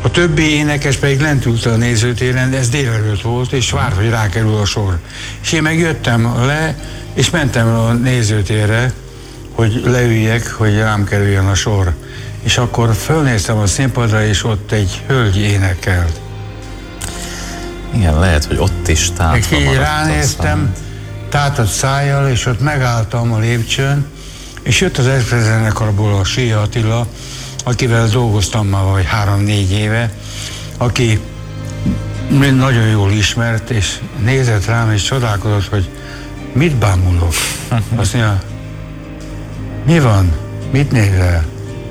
A többi énekes pedig lent ült a nézőtéren, de ez délelőtt volt, és várt, hogy rákerül a sor. És én meg jöttem le, és mentem a nézőtérre, hogy leüljek, hogy rám kerüljön a sor. És akkor fölnéztem a színpadra, és ott egy hölgy énekelt. Igen, lehet, hogy ott is tátva maradt. Ránéztem, tátott szájjal, és ott megálltam a lépcsőn, és jött az Express zenekarból a Sia Attila, akivel dolgoztam már vagy 3-4 éve, aki nagyon jól ismert, és nézett rám, és csodálkozott, hogy mit bámulok. Azt mondja, mi van? Mit nézel?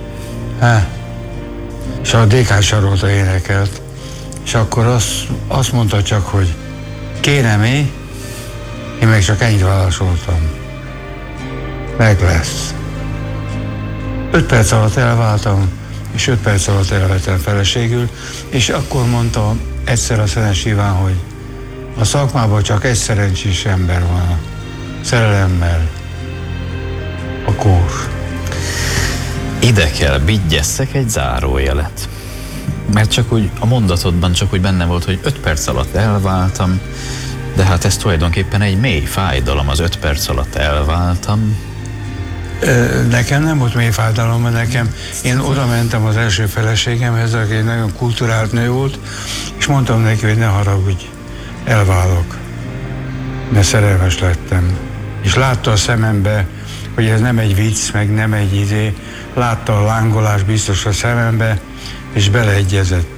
És a DK Sarolta énekelt, és akkor azt mondta csak, hogy kérem én meg csak ennyit válaszoltam. Meg lesz. 5 perc alatt elváltam, és 5 perc alatt elvettem feleségül, és akkor mondta egyszer a Szenes Iván, hogy a szakmában csak egy szerencsés ember van, a szerelemmel, a kór. Ide kell vigyesszek egy zárójelet. Mert csak úgy a mondatodban csak úgy benne volt, hogy 5 perc alatt elváltam, de hát ez tulajdonképpen egy mély fájdalom, az 5 perc alatt elváltam. Nekem nem volt mély fájdalom, mert én oda mentem az első feleségemhez, aki egy nagyon kulturált nő volt, és mondtam neki, hogy ne haragudj, elválok, mert szerelmes lettem. És látta a szemembe, hogy ez nem egy vicc, meg nem egy izé, látta a lángolás biztos a szemembe, és beleegyezett.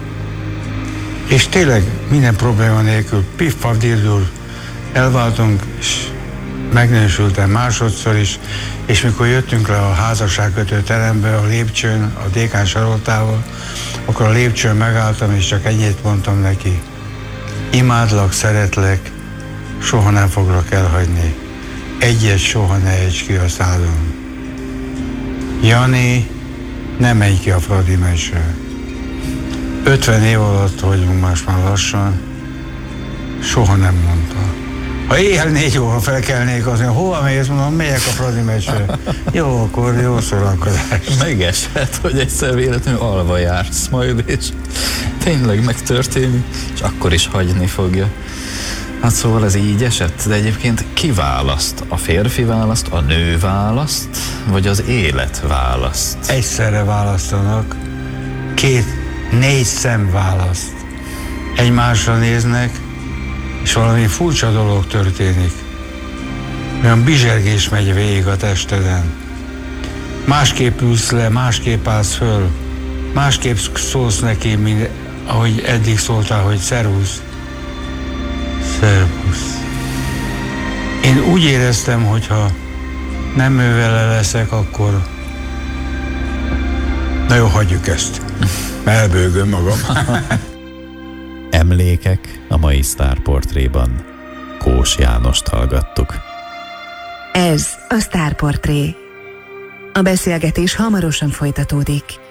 És tényleg minden probléma nélkül, piff-paff dirdur, elváltunk, és megnősültem másodszor is, és mikor jöttünk le a házasságkötő terembe a lépcsőn, a DK Saroltával, akkor a lépcsőn megálltam, és csak ennyit mondtam neki. Imádlak, szeretlek, soha nem foglak elhagyni. Egyet soha ne ejts ki a szádon. Jani, ne menj ki a Fradi meccsről. 50 év alatt vagyunk most már lassan, soha nem mondta. Ha éjjel 4 óra felkelnék, azt mondja, hova mész? Mondom, megyek a Fradi meccsre. Jó, akkor jó szórakozás. Megeshet, hogy egyszer véletlenül alva jársz majd, és tényleg megtörténik, és akkor is hagyni fogja. Hát szóval ez így esett, de egyébként ki választ? A férfi választ, a nő választ, vagy az élet választ? Egyszerre választanak, 4 szem választ. Egymásra néznek, és valami furcsa dolog történik. Olyan bizsergés megy végig a testeden. Másképp ülsz le, másképp állsz föl, másképp szólsz neki, mint ahogy eddig szóltál, hogy szervusz. Szervusz. Én úgy éreztem, hogyha nem ő vele leszek, akkor na jó, hagyjuk ezt. Elbőgöm magam. Emlékek a mai Sztárportréban. Kós Jánost hallgattuk. Ez a Sztárportré. A beszélgetés hamarosan folytatódik.